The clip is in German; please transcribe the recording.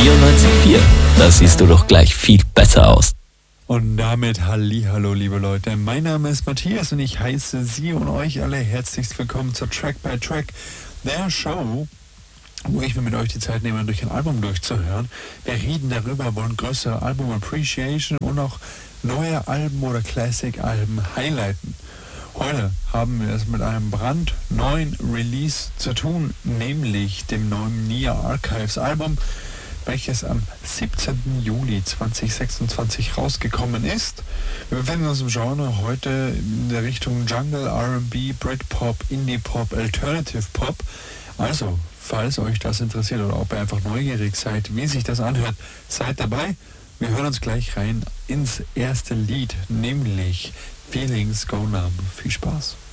94,4. Da siehst du doch gleich viel besser aus. Und damit Hallihallo, liebe Leute. Mein Name ist Matthias und ich heiße Sie und euch alle herzlichst willkommen zur Track by Track, der Show, wo ich mir mit euch die Zeit nehme, durch ein Album durchzuhören. Wir reden darüber, wollen größere Album Appreciation und auch neue Alben oder Classic-Alben highlighten. Heute haben wir es mit einem brandneuen Release zu tun, nämlich dem neuen Nia Archives Album, welches am 17. Juli 2026 rausgekommen ist. Wir befinden uns im Genre heute in der Richtung Jungle, R&B, Britpop, Indie-Pop, Alternative Pop. Also, falls euch das interessiert oder ob ihr einfach neugierig seid, wie sich das anhört, seid dabei. Wir hören uns gleich rein ins erste Lied, nämlich Feelings Go Numb. Viel Spaß.